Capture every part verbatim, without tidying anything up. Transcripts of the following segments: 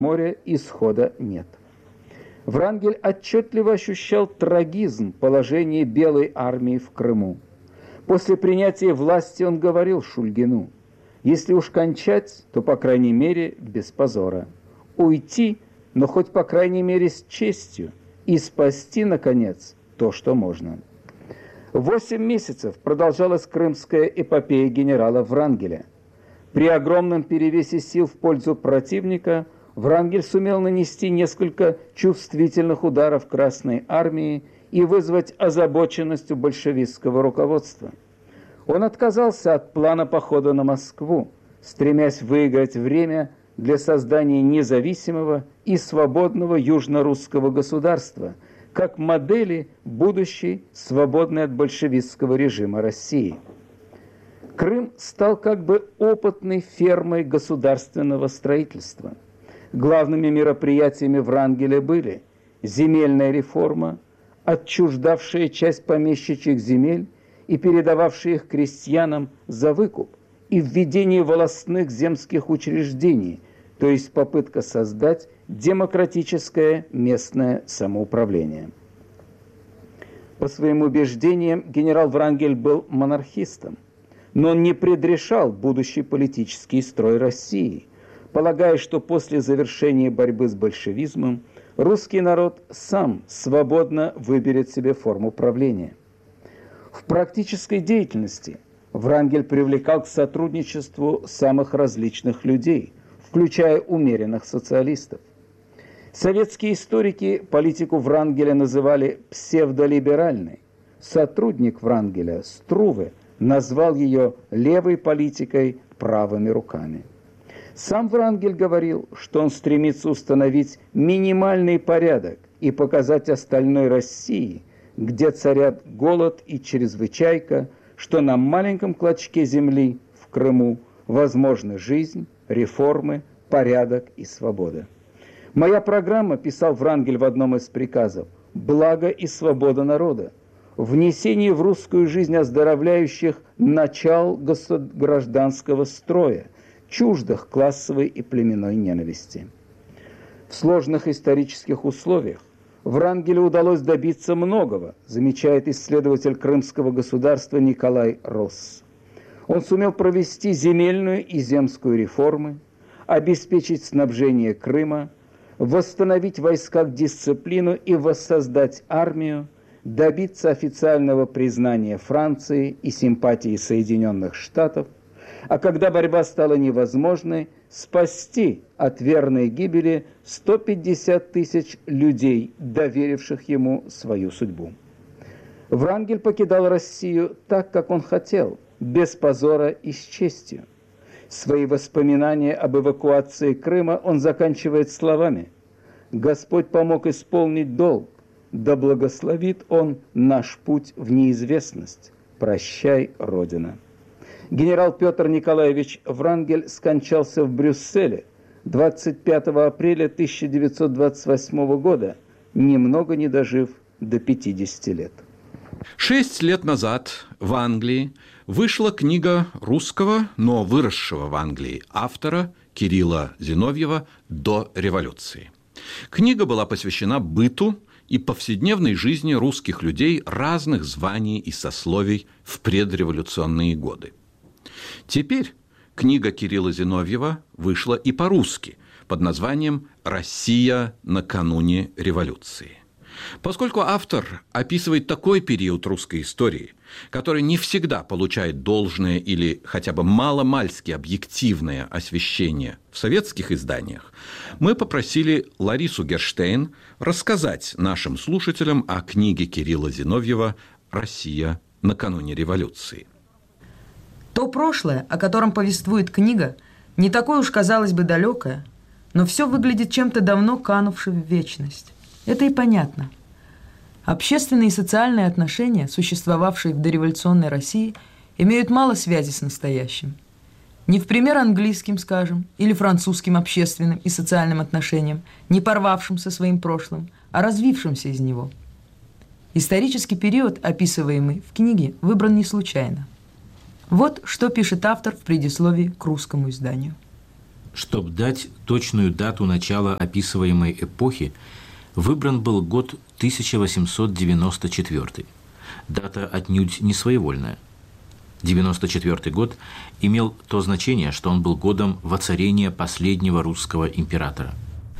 моря исхода нет. Врангель отчетливо ощущал трагизм положения белой армии в Крыму. После принятия власти он говорил Шульгину: «Если уж кончать, то, по крайней мере, без позора. Уйти, но хоть, по крайней мере, с честью, и спасти, наконец, то, что можно». Восемь месяцев продолжалась крымская эпопея генерала Врангеля. При огромном перевесе сил в пользу противника Врангель сумел нанести несколько чувствительных ударов Красной армии и вызвать озабоченность у большевистского руководства. Он отказался от плана похода на Москву, стремясь выиграть время для создания независимого и свободного южно-русского государства, как модели будущей, свободной от большевистского режима России. Крым стал как бы опытной фермой государственного строительства. Главными мероприятиями Врангеля были земельная реформа, отчуждавшая часть помещичьих земель и передававшая их крестьянам за выкуп, и введение волостных земских учреждений, то есть попытка создать демократическое местное самоуправление. По своим убеждениям генерал Врангель был монархистом, но он не предрешал будущий политический строй России, полагая, что после завершения борьбы с большевизмом русский народ сам свободно выберет себе форму правления. В практической деятельности Врангель привлекал к сотрудничеству самых различных людей, включая умеренных социалистов. Советские историки политику Врангеля называли псевдолиберальной. Сотрудник Врангеля, Струве, назвал ее левой политикой правыми руками. Сам Врангель говорил, что он стремится установить минимальный порядок и показать остальной России, где царят голод и чрезвычайка, что на маленьком клочке земли в Крыму возможна жизнь, реформы, порядок и свобода. «Моя программа, – писал Врангель в одном из приказов, – благо и свобода народа, внесение в русскую жизнь оздоровляющих начал гражданского строя, чуждых классовой и племенной ненависти». В сложных исторических условиях Врангелю удалось добиться многого, замечает исследователь крымского государства Николай Росс. Он сумел провести земельную и земскую реформы, обеспечить снабжение Крыма, восстановить в войсках дисциплину и воссоздать армию, добиться официального признания Франции и симпатии Соединенных Штатов, а когда борьба стала невозможной, спасти от верной гибели сто пятьдесят тысяч людей, доверивших ему свою судьбу. Врангель покидал Россию так, как он хотел, без позора и с честью. Свои воспоминания об эвакуации Крыма он заканчивает словами: «Господь помог исполнить долг, да благословит Он наш путь в неизвестность. Прощай, Родина». Генерал Петр Николаевич Врангель скончался в Брюсселе двадцать пятого апреля тысяча девятьсот двадцать восьмого года, немного не дожив до пятидесяти лет. Шесть лет назад в Англии вышла книга русского, но выросшего в Англии автора Кирилла Зиновьева «До революции». Книга была посвящена быту и повседневной жизни русских людей разных званий и сословий в предреволюционные годы. Теперь книга Кирилла Зиновьева вышла и по-русски под названием «Россия накануне революции». Поскольку автор описывает такой период русской истории, который не всегда получает должное или хотя бы мало-мальски объективное освещение в советских изданиях, мы попросили Ларису Герштейн рассказать нашим слушателям о книге Кирилла Зиновьева «Россия накануне революции». То прошлое, о котором повествует книга, не такое уж, казалось бы, далекое, но все выглядит чем-то давно канувшим в вечность. Это и понятно. Общественные и социальные отношения, существовавшие в дореволюционной России, имеют мало связи с настоящим. Не в пример английским, скажем, или французским общественным и социальным отношениям, не порвавшим со своим прошлым, а развившимся из него. Исторический период, описываемый в книге, выбран не случайно. Вот что пишет автор в предисловии к русскому изданию. Чтобы дать точную дату начала описываемой эпохи, выбран был год тысяча восемьсот девяносто четвёртый. Дата отнюдь не своевольная. девяносто четвёртый год имел то значение, что он был годом воцарения последнего русского императора.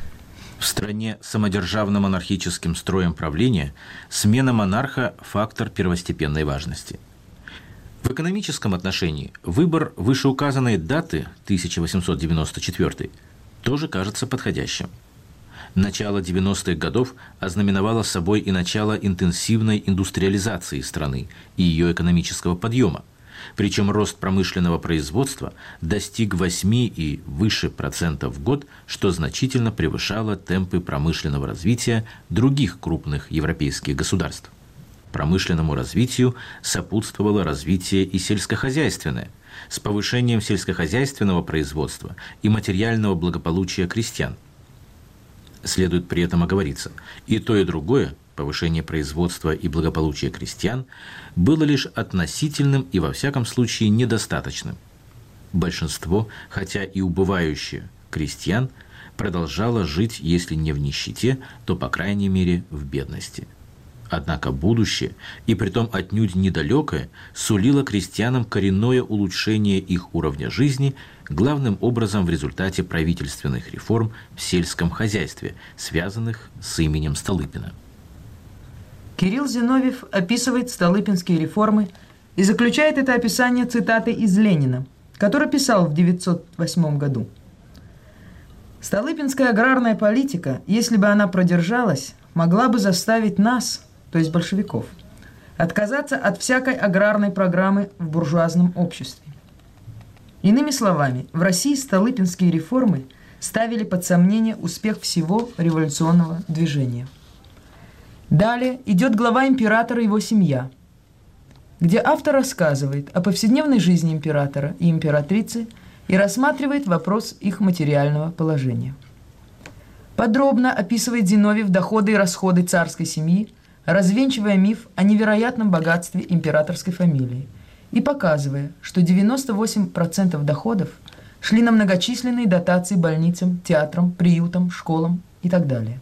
В стране с самодержавно-монархическим строем правления смена монарха – фактор первостепенной важности. В экономическом отношении выбор вышеуказанной даты тысяча восемьсот девяносто четвёртый тоже кажется подходящим. Начало девяностых годов ознаменовало собой и начало интенсивной индустриализации страны и ее экономического подъема. Причем рост промышленного производства достиг восьми и выше процентов в год, что значительно превышало темпы промышленного развития других крупных европейских государств. Промышленному развитию сопутствовало развитие и сельскохозяйственное, с повышением сельскохозяйственного производства и материального благополучия крестьян. Следует при этом оговориться, и то, и другое, повышение производства и благополучия крестьян, было лишь относительным и, во всяком случае, недостаточным. Большинство, хотя и убывающее, крестьян продолжало жить, если не в нищете, то, по крайней мере, в бедности. Однако будущее, и притом отнюдь недалекое, сулило крестьянам коренное улучшение их уровня жизни, главным образом в результате правительственных реформ в сельском хозяйстве, связанных с именем Столыпина. Кирилл Зиновьев описывает столыпинские реформы и заключает это описание цитатой из Ленина, который писал в девятьсот восьмом году. «Столыпинская аграрная политика, если бы она продержалась, могла бы заставить нас, то есть большевиков, отказаться от всякой аграрной программы в буржуазном обществе. Иными словами, в России столыпинские реформы ставили под сомнение успех всего революционного движения». Далее идет глава императора и его семья, где автор рассказывает о повседневной жизни императора и императрицы и рассматривает вопрос их материального положения. Подробно описывает Зиновьев доходы и расходы царской семьи, развенчивая миф о невероятном богатстве императорской фамилии и показывая, что девяносто восемь процентов доходов шли на многочисленные дотации больницам, театрам, приютам, школам и так далее.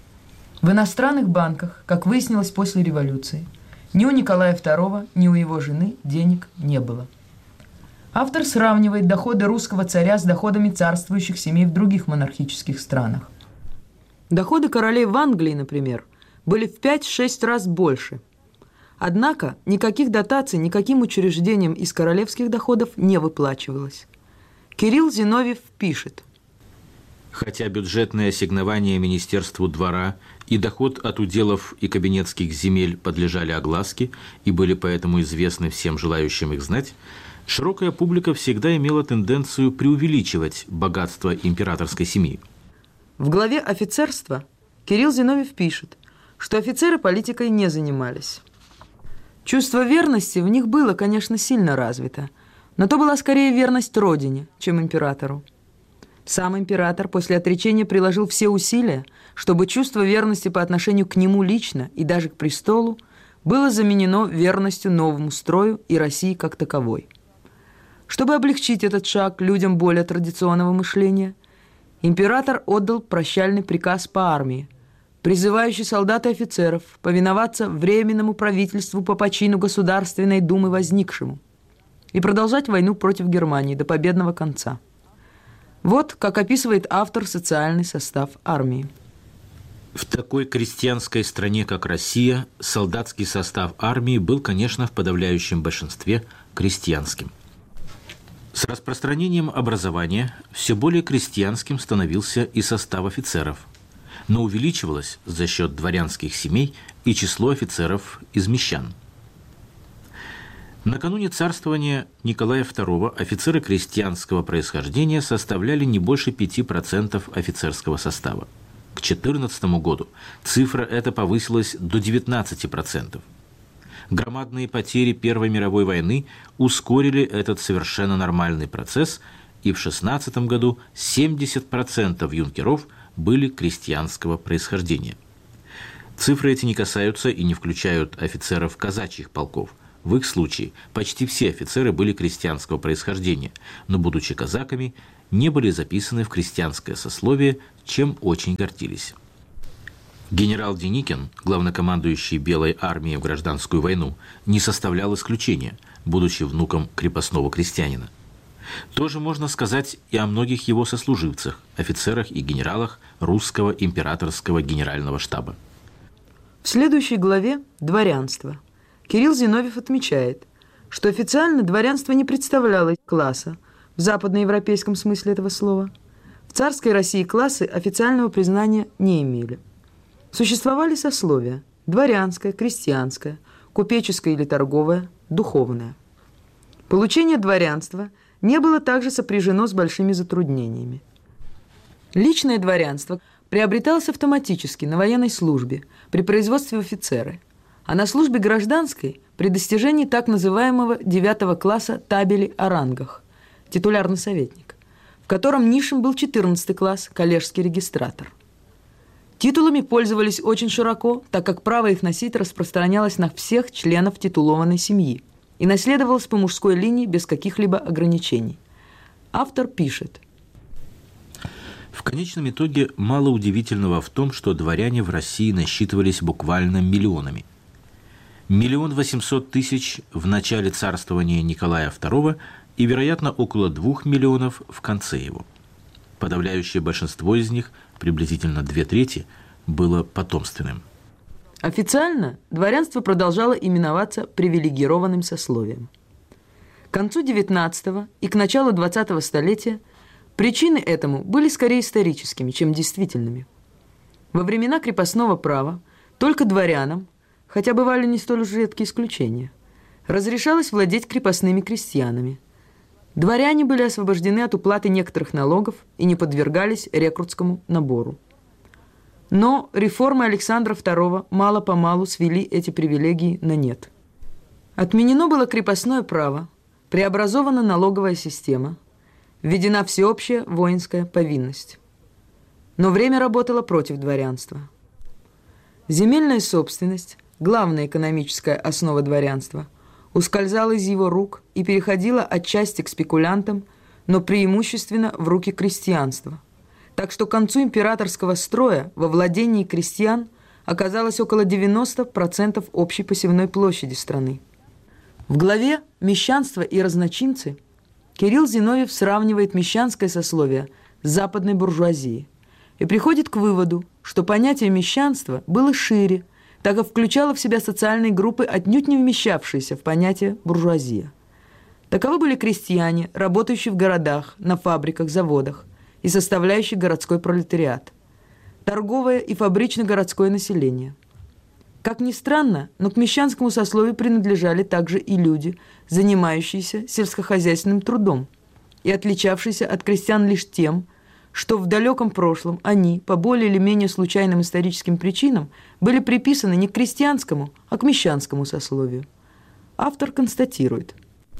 В иностранных банках, как выяснилось после революции, ни у Николая второго, ни у его жены денег не было. Автор сравнивает доходы русского царя с доходами царствующих семей в других монархических странах. Доходы королей в Англии, например, были в пять-шесть раз больше. Однако никаких дотаций никаким учреждениям из королевских доходов не выплачивалось. Кирилл Зиновьев пишет: Хотя бюджетное ассигнование Министерству двора и доход от уделов и кабинетских земель подлежали огласке и были поэтому известны всем желающим их знать, широкая публика всегда имела тенденцию преувеличивать богатство императорской семьи. В главе «Офицерство» Кирилл Зиновьев пишет, что офицеры политикой не занимались. Чувство верности в них было, конечно, сильно развито, но то была скорее верность родине, чем императору. Сам император после отречения приложил все усилия, чтобы чувство верности по отношению к нему лично и даже к престолу было заменено верностью новому строю и России как таковой. Чтобы облегчить этот шаг людям более традиционного мышления, император отдал прощальный приказ по армии, призывающий солдат и офицеров повиноваться Временному правительству по почину Государственной Думы возникшему и продолжать войну против Германии до победного конца. Вот как описывает автор социальный состав армии. В такой крестьянской стране, как Россия, солдатский состав армии был, конечно, в подавляющем большинстве крестьянским. С распространением образования все более крестьянским становился и состав офицеров, но увеличивалось за счет дворянских семей и число офицеров из мещан. Накануне царствования Николая второго офицеры крестьянского происхождения составляли не больше пяти процентов офицерского состава. К две тысячи четырнадцатому году цифра эта повысилась до девятнадцати процентов. Громадные потери Первой мировой войны ускорили этот совершенно нормальный процесс, и в две тысячи шестнадцатом году семьдесят процентов юнкеров были крестьянского происхождения. Цифры эти не касаются и не включают офицеров казачьих полков. В их случае почти все офицеры были крестьянского происхождения, но, будучи казаками, не были записаны в крестьянское сословие, чем очень гордились. Генерал Деникин, главнокомандующий Белой армией в гражданскую войну, не составлял исключения, будучи внуком крепостного крестьянина. Тоже можно сказать и о многих его сослуживцах, офицерах и генералах русского императорского генерального штаба. В следующей главе «Дворянство» Кирилл Зиновьев отмечает, что официально дворянство не представляло класса в западноевропейском смысле этого слова. В царской России классы официального признания не имели. Существовали сословия – дворянское, крестьянское, купеческое или торговое, духовное. Получение дворянства не было также сопряжено с большими затруднениями. Личное дворянство приобреталось автоматически на военной службе при производстве в офицеры, а на службе гражданской при достижении так называемого девятого класса табели о рангах, титулярный советник, в котором низшим был четырнадцатый класс, коллежский регистратор. Титулами пользовались очень широко, так как право их носить распространялось на всех членов титулованной семьи и наследовалось по мужской линии без каких-либо ограничений. Автор пишет: в конечном итоге мало удивительного в том, что дворяне в России насчитывались буквально миллионами. Миллион восемьсот тысяч в начале царствования Николая второго и, вероятно, около двух миллионов в конце его. Подавляющее большинство из них, приблизительно две трети, было потомственным. Официально дворянство продолжало именоваться привилегированным сословием. К концу девятнадцатого и к началу двадцатого столетия причины этому были скорее историческими, чем действительными. Во времена крепостного права только дворянам, хотя бывали не столь уж редкие исключения, разрешалось владеть крепостными крестьянами. Дворяне были освобождены от уплаты некоторых налогов и не подвергались рекрутскому набору. Но реформы Александра второго мало-помалу свели эти привилегии на нет. Отменено было крепостное право, преобразована налоговая система, введена всеобщая воинская повинность. Но время работало против дворянства. Земельная собственность, главная экономическая основа дворянства, ускользала из его рук и переходила отчасти к спекулянтам, но преимущественно в руки крестьянства. Так что к концу императорского строя во владении крестьян оказалось около девяноста процентов общей посевной площади страны. В главе «Мещанство и разночинцы» Кирилл Зиновьев сравнивает мещанское сословие с западной буржуазией и приходит к выводу, что понятие мещанства было шире, так как включало в себя социальные группы, отнюдь не вмещавшиеся в понятие буржуазия. Таковы были крестьяне, работающие в городах, на фабриках, заводах и составляющие городской пролетариат, торговое и фабрично-городское население. Как ни странно, но к мещанскому сословию принадлежали также и люди, занимающиеся сельскохозяйственным трудом и отличавшиеся от крестьян лишь тем, что в далеком прошлом они, по более или менее случайным историческим причинам, были приписаны не к крестьянскому, а к мещанскому сословию. Автор констатирует: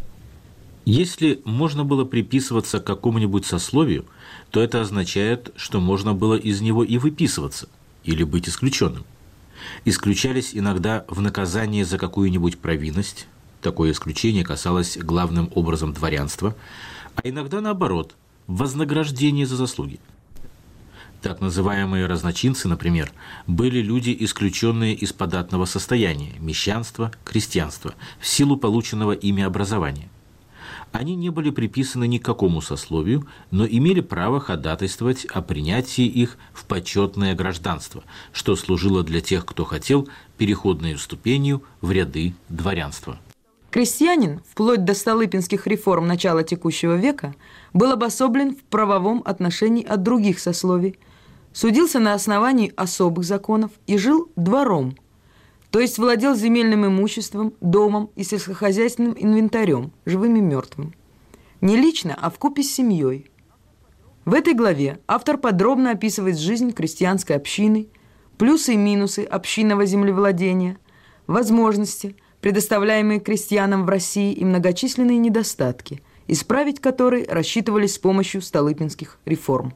если можно было приписываться к какому-нибудь сословию, то это означает, что можно было из него и выписываться, или быть исключенным. Исключались иногда в наказание за какую-нибудь провинность, такое исключение касалось главным образом дворянства, а иногда наоборот – вознаграждение за заслуги. Так называемые разночинцы, например, были люди, исключенные из податного состояния, мещанства, крестьянства, в силу полученного ими образования. Они не были приписаны ни к какому сословию, но имели право ходатайствовать о принятии их в почетное гражданство, что служило для тех, кто хотел, переходной ступенью в ряды дворянства. Крестьянин, вплоть до столыпинских реформ начала текущего века, был обособлен в правовом отношении от других сословий, судился на основании особых законов и жил двором, то есть владел земельным имуществом, домом и сельскохозяйственным инвентарем, живым и мертвым. Не лично, а вкупе с семьей. В этой главе автор подробно описывает жизнь крестьянской общины, плюсы и минусы общинного землевладения, возможности, предоставляемые крестьянам в России, и многочисленные недостатки, исправить которые рассчитывались с помощью столыпинских реформ.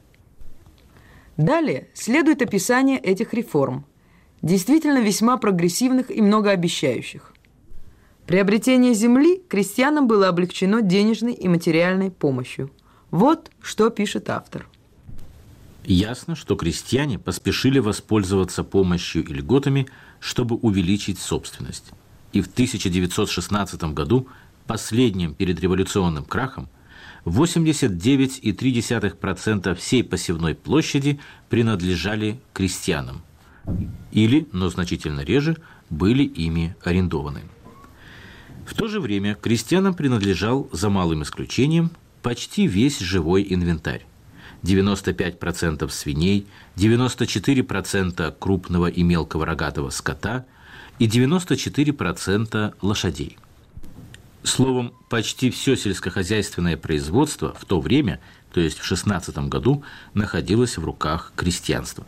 Далее следует описание этих реформ, действительно весьма прогрессивных и многообещающих. Приобретение земли крестьянам было облегчено денежной и материальной помощью. Вот что пишет автор. Ясно, что крестьяне поспешили воспользоваться помощью и льготами, чтобы увеличить собственность. И в тысяча девятьсот шестнадцатом году, последним перед революционным крахом, восемьдесят девять целых три десятых процента всей посевной площади принадлежали крестьянам или, но значительно реже, были ими арендованы. В то же время крестьянам принадлежал, за малым исключением, почти весь живой инвентарь. девяносто пять процентов свиней, девяносто четыре процента крупного и мелкого рогатого скота и девяносто четыре процента лошадей. Словом, почти все сельскохозяйственное производство в то время, то есть в шестнадцатом году, находилось в руках крестьянства.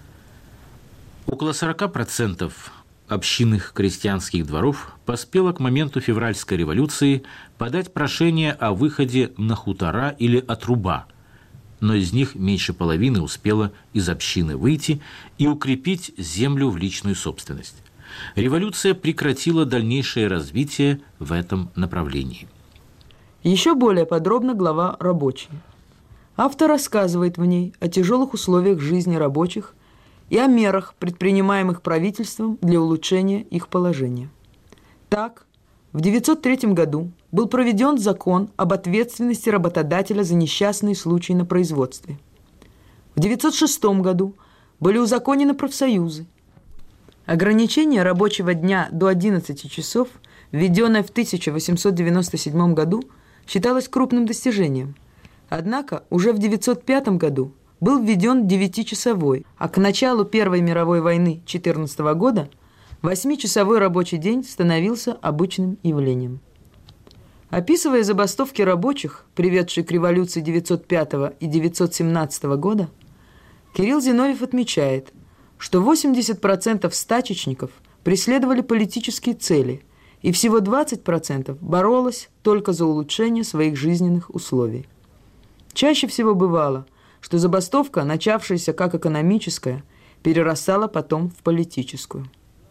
Около сорока процентов общинных крестьянских дворов поспело к моменту февральской революции подать прошение о выходе на хутора или отруба, но из них меньше половины успело из общины выйти и укрепить землю в личную собственность. Революция прекратила дальнейшее развитие в этом направлении. Еще более подробно глава «Рабочие». Автор рассказывает в ней о тяжелых условиях жизни рабочих и о мерах, предпринимаемых правительством для улучшения их положения. Так, в девятьсот третьем году был проведен закон об ответственности работодателя за несчастные случаи на производстве. В девятьсот шестом году были узаконены профсоюзы. Ограничение рабочего дня до одиннадцати часов, введенное в тысяча восемьсот девяносто седьмом году, считалось крупным достижением. Однако уже в девятьсот пятом году был введен девятичасовой, а к началу Первой мировой войны четырнадцатого года восьмичасовой рабочий день становился обычным явлением. Описывая забастовки рабочих, приведшие к революции девятьсот пятого и девятьсот семнадцатого года, Кирилл Зиновьев отмечает, что восемьдесят процентов стачечников преследовали политические цели, и всего двадцать процентов боролось только за улучшение своих жизненных условий. Чаще всего бывало, что забастовка, начавшаяся как экономическая, перерастала потом в политическую.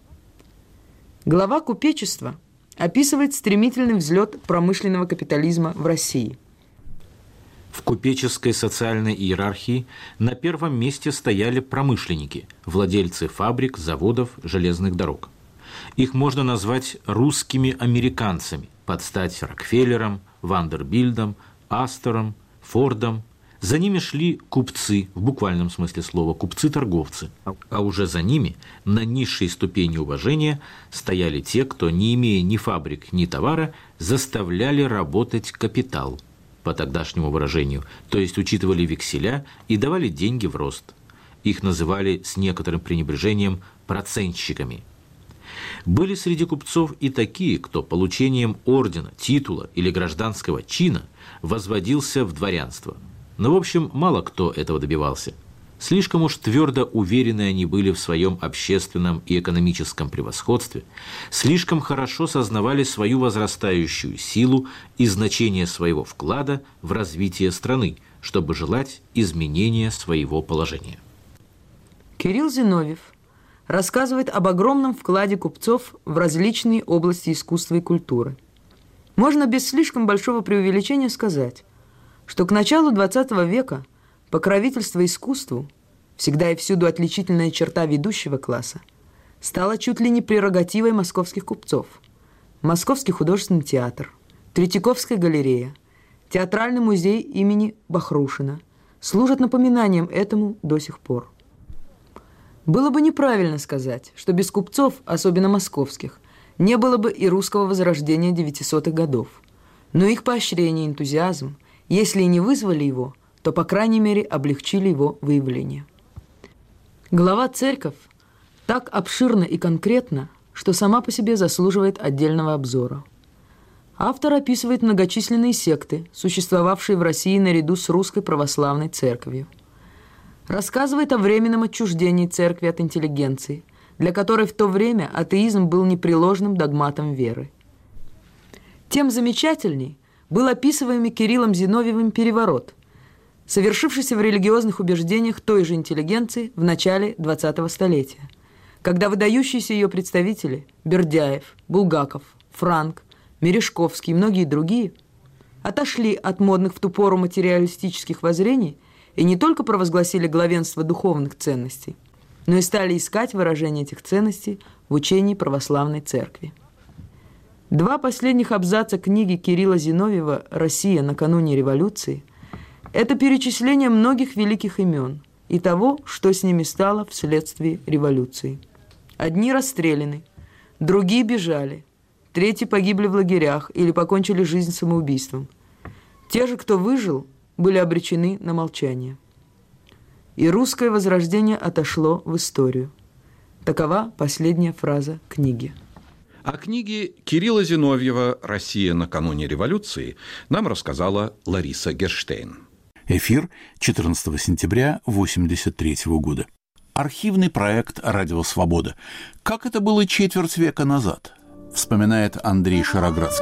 Глава «Купечества» описывает стремительный взлет промышленного капитализма в России. В купеческой социальной иерархии на первом месте стояли промышленники, владельцы фабрик, заводов, железных дорог. Их можно назвать русскими американцами, под стать Рокфеллером, Вандербильдом, Астором, Фордом. За ними шли купцы, в буквальном смысле слова, купцы-торговцы. А уже за ними, на низшей ступени уважения, стояли те, кто, не имея ни фабрик, ни товара, заставляли работать капитал, по тогдашнему выражению, то есть учитывали векселя и давали деньги в рост. Их называли с некоторым пренебрежением процентщиками. Были среди купцов и такие, кто получением ордена, титула или гражданского чина возводился в дворянство. Но, в общем, мало кто этого добивался. Слишком уж твердо уверены они были в своем общественном и экономическом превосходстве, слишком хорошо сознавали свою возрастающую силу и значение своего вклада в развитие страны, чтобы желать изменения своего положения. Кирилл Зиновьев рассказывает об огромном вкладе купцов в различные области искусства и культуры. Можно без слишком большого преувеличения сказать, что к началу двадцатого века покровительство искусству, всегда и всюду отличительная черта ведущего класса, стало чуть ли не прерогативой московских купцов. Московский художественный театр, Третьяковская галерея, Театральный музей имени Бахрушина служат напоминанием этому до сих пор. Было бы неправильно сказать, что без купцов, особенно московских, не было бы и русского возрождения девятисотых годов. Но их поощрение и энтузиазм, если и не вызвали его, то, по крайней мере, облегчили его выявление. Глава «Церковь» так обширна и конкретна, что сама по себе заслуживает отдельного обзора. Автор описывает многочисленные секты, существовавшие в России наряду с русской православной церковью. Рассказывает о временном отчуждении церкви от интеллигенции, для которой в то время атеизм был непреложным догматом веры. Тем замечательней был описываемый Кириллом Зиновьевым переворот, совершившийся в религиозных убеждениях той же интеллигенции в начале двадцатого столетия, когда выдающиеся ее представители Бердяев, Булгаков, Франк, Мережковский и многие другие отошли от модных в ту пору материалистических воззрений и не только провозгласили главенство духовных ценностей, но и стали искать выражение этих ценностей в учении православной церкви. Два последних абзаца книги Кирилла Зиновьева «Россия накануне революции» – это перечисление многих великих имен и того, что с ними стало вследствие революции. Одни расстреляны, другие бежали, третьи погибли в лагерях или покончили жизнь самоубийством. Те же, кто выжил, были обречены на молчание. И русское возрождение отошло в историю. Такова последняя фраза книги. О книге Кирилла Зиновьева «Россия накануне революции» нам рассказала Лариса Герштейн. Эфир четырнадцатого сентября восемьдесят третьего года. Архивный проект «Радио Свобода». Как это было четверть века назад, вспоминает Андрей Шароградский.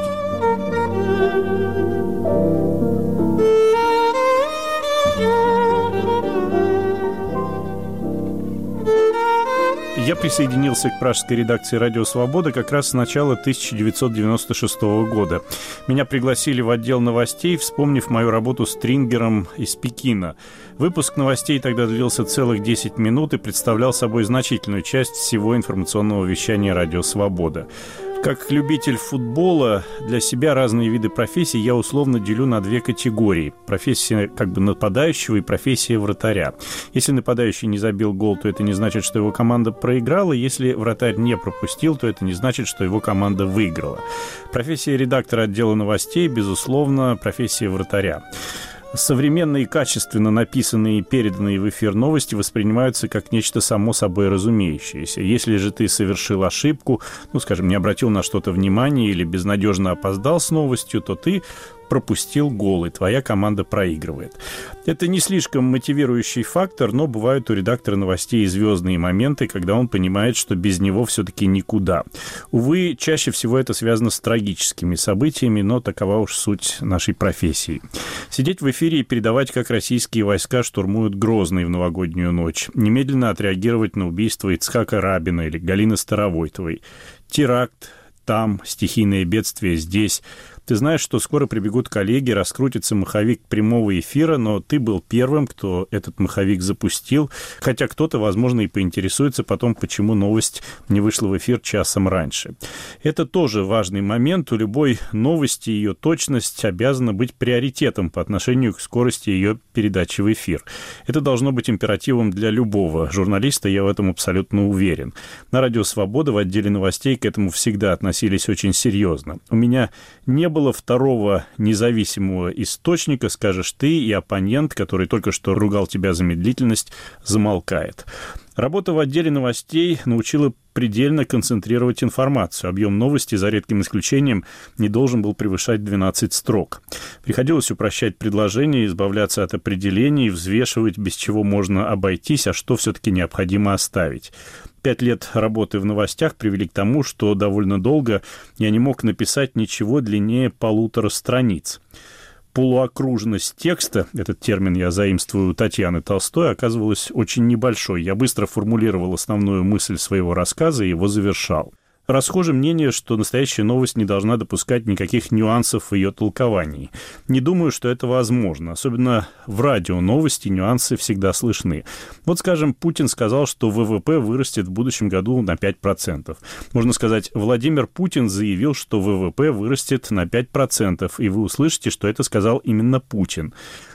Я присоединился к пражской редакции «Радио Свобода» как раз с начала тысяча девятьсот девяносто шестого года. Меня пригласили в отдел новостей, вспомнив мою работу с Трингером из Пекина. Выпуск новостей тогда длился целых десять минут и представлял собой значительную часть всего информационного вещания «Радио Свобода». Как любитель футбола, для себя разные виды профессий я условно делю на две категории. Профессия как бы нападающего и профессия вратаря. Если нападающий не забил гол, то это не значит, что его команда проиграла. Если вратарь не пропустил, то это не значит, что его команда выиграла. Профессия редактора отдела новостей, безусловно, профессия вратаря. Современные, качественно написанные и переданные в эфир новости воспринимаются как нечто само собой разумеющееся. Если же ты совершил ошибку, ну, скажем, не обратил на что-то внимания или безнадежно опоздал с новостью, то ты пропустил гол, и твоя команда проигрывает. Это не слишком мотивирующий фактор, но бывают у редактора новостей звездные моменты, когда он понимает, что без него все-таки никуда. Увы, чаще всего это связано с трагическими событиями, но такова уж суть нашей профессии. Сидеть в эфире и передавать, как российские войска штурмуют Грозный в новогоднюю ночь. Немедленно отреагировать на убийство Ицхака Рабина или Галины Старовойтовой. Теракт там, стихийное бедствие здесь. Ты знаешь, что скоро прибегут коллеги, раскрутится маховик прямого эфира, но ты был первым, кто этот маховик запустил, хотя кто-то, возможно, и поинтересуется потом, почему новость не вышла в эфир часом раньше. Это тоже важный момент. У любой новости ее точность обязана быть приоритетом по отношению к скорости ее передачи в эфир. Это должно быть императивом для любого журналиста, я в этом абсолютно уверен. На «Радио Свобода» в отделе новостей к этому всегда относились очень серьезно. У меня не было было второго независимого источника, скажешь ты, и оппонент, который только что ругал тебя за медлительность, замолкает. Работа в отделе новостей научила предельно концентрировать информацию. Объем новости, за редким исключением, не должен был превышать двенадцать строк. Приходилось упрощать предложения, избавляться от определений, взвешивать, без чего можно обойтись, а что все-таки необходимо оставить. Пять лет работы в новостях привели к тому, что довольно долго я не мог написать ничего длиннее полутора страниц. Полуокружность текста, этот термин я заимствую у Татьяны Толстой, оказывалась очень небольшой. Я быстро формулировал основную мысль своего рассказа и его завершал. Расхоже мнение, что настоящая новость не должна допускать никаких нюансов в ее толковании. Не думаю, что это возможно. Особенно в радио новости нюансы всегда слышны. Вот, скажем, Путин сказал, что ВВП вырастет в будущем году на пять процентов. Можно сказать, Владимир Путин заявил, что ВВП вырастет на пять процентов, и вы услышите, что это сказал именно Путин.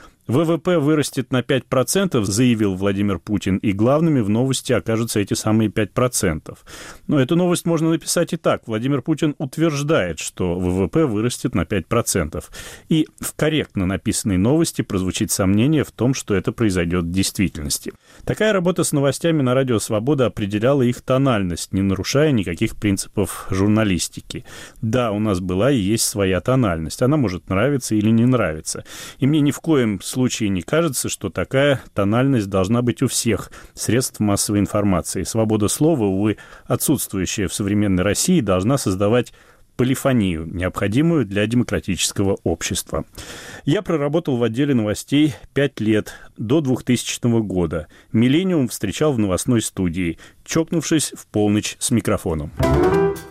ВВП вырастет на пять процентов, заявил Владимир Путин, и главными в новости окажутся эти самые пять процентов. Но эту новость можно написать и так. Владимир Путин утверждает, что ВВП вырастет на пять процентов. И в корректно написанной новости прозвучит сомнение в том, что это произойдет в действительности. Такая работа с новостями на «Радио Свобода» определяла их тональность, не нарушая никаких принципов журналистики. Да, у нас была и есть своя тональность. Она может нравиться или не нравиться. И мне ни в коем случае не кажется, что такая тональность должна быть у всех средств массовой информации. Свобода слова, увы, отсутствующая в современной России, должна создавать полифонию, необходимую для демократического общества. Я проработал в отделе новостей пять лет, до двухтысячного года. «Миллениум» встречал в новостной студии, чокнувшись в полночь с микрофоном.